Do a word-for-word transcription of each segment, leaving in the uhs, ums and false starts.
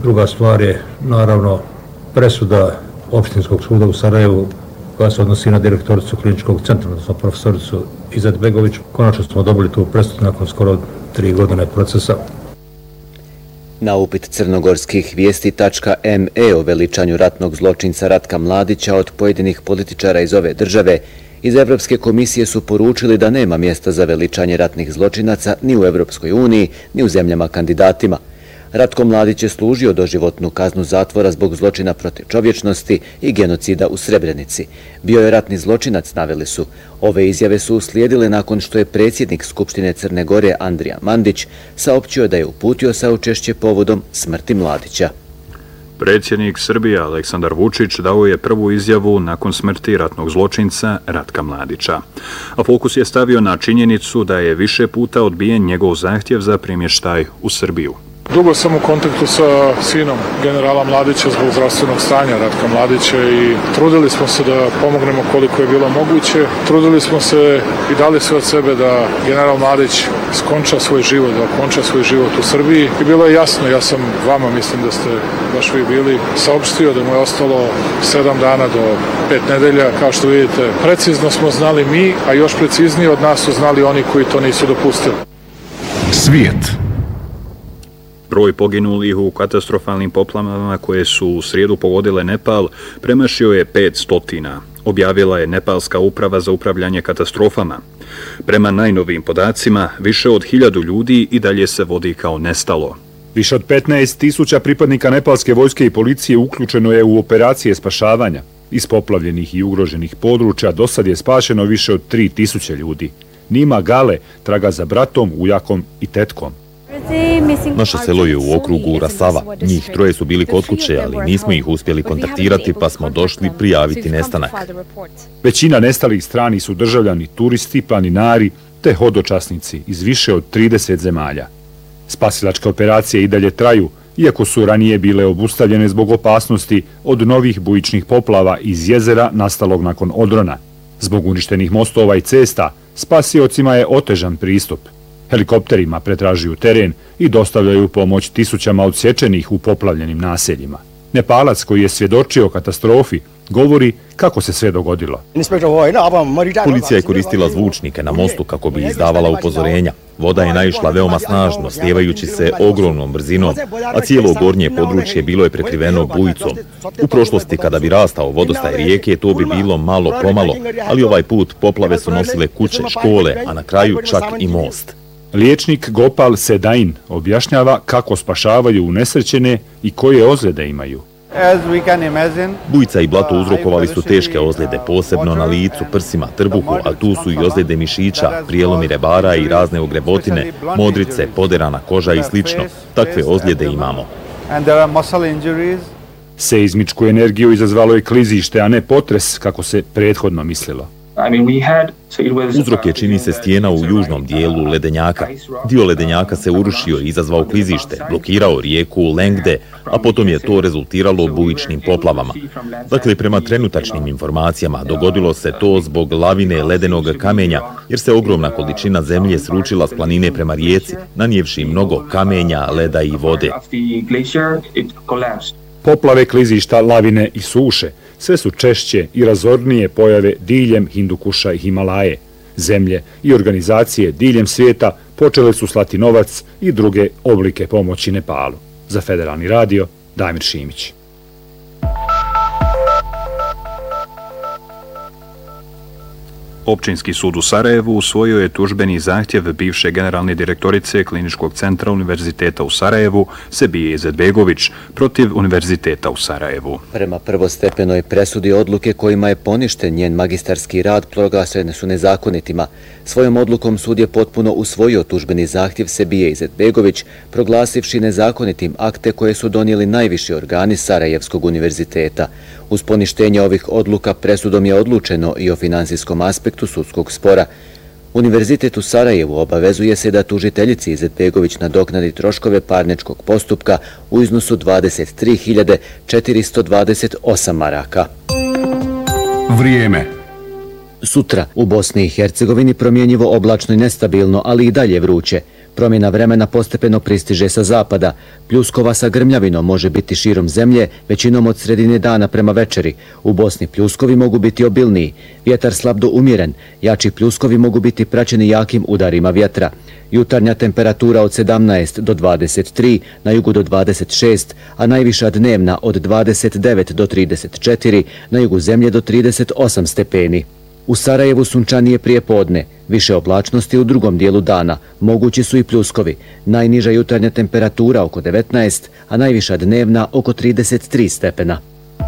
Druga stvar je naravno presuda Opštinskog suda u Sarajevu koja se odnosi na direktoricu kliničkog centra, odnosno profesoricu Izetbegović. Konačno smo dobili tu presudu nakon skoro tri godine procesa. Na upit crnogorskih vijesti tačka em e o veličanju ratnog zločinca Ratka Mladića od pojedinih političara iz ove države, iz Evropske komisije su poručili da nema mjesta za veličanje ratnih zločinaca ni u Evropskoj uniji, ni u zemljama kandidatima. Ratko Mladić je služio doživotnu kaznu zatvora zbog zločina protiv čovječnosti i genocida u Srebrenici. Bio je ratni zločinac, naveli su. Ove izjave su uslijedile nakon što je predsjednik Skupštine Crne Gore Andrija Mandić saopćio da je uputio saučešće povodom smrti Mladića. Predsjednik Srbije Aleksandar Vučić dao je prvu izjavu nakon smrti ratnog zločinca Ratka Mladića. A fokus je stavio na činjenicu da je više puta odbijen njegov zahtjev za premještaj u Srbiju. Dugo sam u kontaktu sa sinom generala Mladića zbog zdravstvenog stanja Ratka Mladića i trudili smo se da pomognemo koliko je bilo moguće. Trudili smo se i dali sve od sebe da general Mladić skonča svoj život, da okonča svoj život u Srbiji. I bilo je jasno, ja sam vama, mislim da ste baš vi bili, saopštio da mu je ostalo sedam dana do pet nedelja. Kao što vidite, precizno smo znali mi, a još preciznije od nas su znali oni koji to nisu dopustili. Svijet. Broj poginulih u katastrofalnim poplavama koje su u srijedu pogodile Nepal premašio je pet stotina, objavila je Nepalska uprava za upravljanje katastrofama. Prema najnovijim podacima, više od hiljadu ljudi i dalje se vodi kao nestalo. Više od petnaest tisuća pripadnika nepalske vojske i policije uključeno je u operacije spašavanja. Iz poplavljenih i ugroženih područja dosad je spašeno više od tri tisuće ljudi. Nima Gale traga za bratom, ujakom i tetkom. Naše selo je u okrugu Rasava. Njih troje su bili kod kuće, ali nismo ih uspjeli kontaktirati, pa smo došli prijaviti nestanak. Većina nestalih strani su državljani, turisti, planinari te hodočasnici iz više od trideset zemalja. Spasilačke operacije i dalje traju, iako su ranije bile obustavljene zbog opasnosti od novih bujičnih poplava iz jezera nastalog nakon odrona. Zbog uništenih mostova i cesta, spasiocima je otežan pristup. Helikopterima pretražuju teren i dostavljaju pomoć tisućama odsječenih u poplavljenim naseljima. Nepalac koji je svjedočio katastrofi govori kako se sve dogodilo. Policija je koristila zvučnike na mostu kako bi izdavala upozorenja. Voda je naišla veoma snažno, slijevajući se ogromnom brzinom, a cijelo gornje područje bilo je prekriveno bujicom. U prošlosti, kada bi rastao vodostaj rijeke, to bi bilo malo pomalo, ali ovaj put poplave su nosile kuće, škole, a na kraju čak i most. Liječnik Gopal Sedain objašnjava kako spašavaju unesrećene i koje ozljede imaju. Bujica i blato uzrokovali su teške ozljede, posebno na licu, prsima, trbuhu, a tu su i ozljede mišića, prijelomi rebara i razne ogrebotine, modrice, poderana koža i slično. Takve ozljede imamo. Seizmičku energiju izazvalo je klizište, a ne potres, kako se prethodno mislilo. Uzrok je, čini se, stijena u južnom dijelu ledenjaka. Dio ledenjaka se urušio i izazvao klizište, blokirao rijeku Lengde, a potom je to rezultiralo bujičnim poplavama. Dakle, prema trenutačnim informacijama, dogodilo se to zbog lavine ledenog kamenja, jer se ogromna količina zemlje sručila s planine prema rijeci, nanijevši mnogo kamenja, leda i vode. Poplave, klizišta, lavine i suše sve su češće i razornije pojave diljem Hindukuša i Himalaje. Zemlje i organizacije diljem svijeta počele su slati novac i druge oblike pomoći Nepalu. Za Federalni radio, Damir Šimić. Općinski sud u Sarajevu usvojio je tužbeni zahtjev bivše generalne direktorice Kliničkog centra Univerziteta u Sarajevu Sebije Izetbegović protiv Univerziteta u Sarajevu. Prema prvostepenoj presudi odluke kojima je poništen njen magistarski rad proglašene su nezakonitima. Svojom odlukom sud je potpuno usvojio tužbeni zahtjev Sebije Izetbegović, proglasivši nezakonitim akte koje su donijeli najviši organi Sarajevskog univerziteta. Uz poništenje ovih odluka presudom je odlučeno i o finansijskom aspektu sudskog spora. Univerzitet u Sarajevu obavezuje se da tužiteljici Izetbegović nadoknadi troškove parničkog postupka u iznosu dvadeset tri hiljade četiristo dvadeset osam maraka. Vrijeme. Sutra u Bosni i Hercegovini promjenjivo oblačno i nestabilno, ali i dalje vruće. Promjena vremena postepeno pristiže sa zapada. Pljuskova sa grmljavinom može biti širom zemlje, većinom od sredine dana prema večeri. U Bosni pljuskovi mogu biti obilniji. Vjetar slab do umjeren. Jači pljuskovi mogu biti praćeni jakim udarima vjetra. Jutarnja temperatura od sedamnaest do dvadeset tri, na jugu do dvadeset šest, a najviša dnevna od dvadeset devet do trideset četiri, na jugu zemlje do trideset osam stepeni. U Sarajevu sunčanije prije podne, više oblačnosti u drugom dijelu dana, mogući su i pljuskovi. Najniža jutarnja temperatura oko devetnaest, a najviša dnevna oko trideset tri stepena.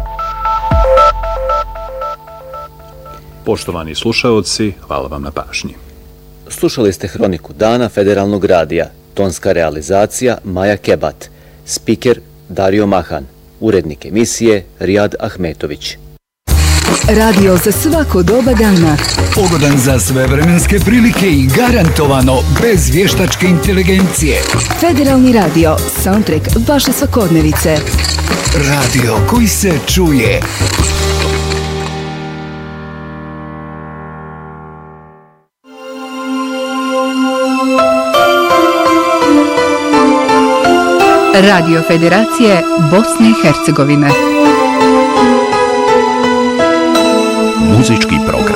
Poštovani slušaoci, hvala vam na pažnji. Slušali ste Hroniku dana Federalnog radija. Tonska realizacija Maja Kebat. Spiker Dario Mahan. Urednik emisije Rijad Ahmetović. Radio za svako doba dana. Pogodan za sve vremenske prilike i garantovano bez vještačke inteligencije. Federalni radio, soundtrack vaše svakodnevice. Radio koji se čuje. Radio Federacije Bosne i Hercegovine. Muzički program